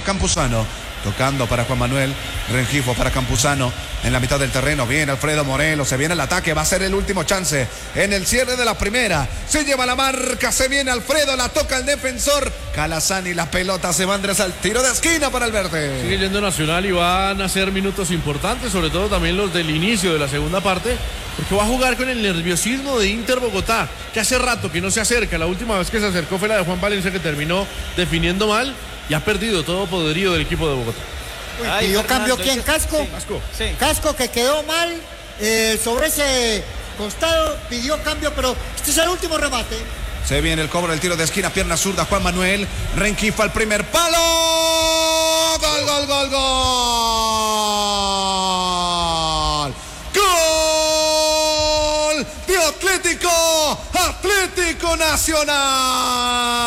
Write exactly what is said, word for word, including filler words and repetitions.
Campuzano. Tocando para Juan Manuel Rengifo, para Campuzano en la mitad del terreno. Viene Alfredo Morelos, se viene el ataque, va a ser el último chance en el cierre de la primera. Se lleva la marca, se viene Alfredo, la toca el defensor Calazani, la pelota se va Andrés al tiro de esquina para el verde. Sigue yendo Nacional y van a ser minutos importantes, sobre todo también los del inicio de la segunda parte, porque va a jugar con el nerviosismo de Inter Bogotá, que hace rato que no se acerca. La última vez que se acercó fue la de Juan Valencia, que terminó definiendo mal. Y ha perdido todo poderío del equipo de Bogotá. Uy, Ay, ¿pidió Fernando, cambio quién? ¿Casco? Sí. Casco. Sí. Casco que quedó mal eh, sobre ese costado, pidió cambio, pero este es el último remate. Se viene el cobro del tiro de esquina, pierna zurda, Juan Manuel Rengifo al primer palo. Gol, gol, gol, gol. Gol de Atlético, Atlético Nacional.